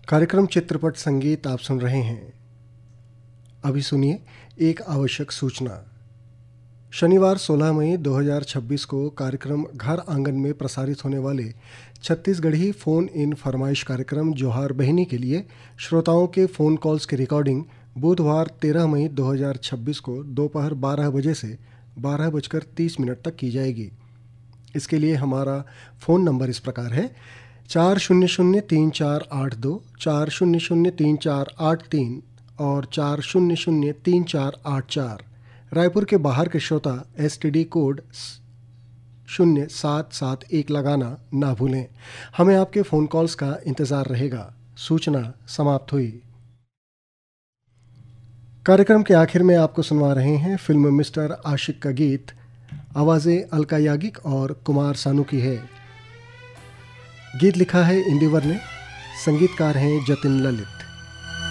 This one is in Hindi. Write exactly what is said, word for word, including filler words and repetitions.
कार्यक्रम चित्रपट संगीत आप सुन रहे हैं। अभी सुनिए एक आवश्यक सूचना। शनिवार सोलह मई दो हज़ार छब्बीस को कार्यक्रम घर आंगन में प्रसारित होने वाले छत्तीसगढ़ी फ़ोन इन फरमाइश कार्यक्रम जोहार बहिनी के लिए श्रोताओं के फ़ोन कॉल्स की रिकॉर्डिंग बुधवार तेरह मई दो हज़ार छब्बीस को दोपहर बारह बजे से बारह बजकर तीस मिनट तक की जाएगी। इसके लिए हमारा फ़ोन नंबर इस प्रकार है: चार शून्य शून्य तीन चार आठ दो, चार शून्य शून्य तीन चार आठ तीन और चार शून्य शून्य तीन चार आठ चार। रायपुर के बाहर के श्रोता एस टी डी कोड शून्य सात सात एक लगाना ना भूलें। हमें आपके फ़ोन कॉल्स का इंतज़ार रहेगा। सूचना समाप्त हुई। कार्यक्रम के आखिर में आपको सुनवा रहे हैं फिल्म मिस्टर आशिक का गीत। आवाज़ें अलका याग्निक और कुमार सानू की है। गीत लिखा है इंदिवर ने, संगीतकार हैं जतिन ललित।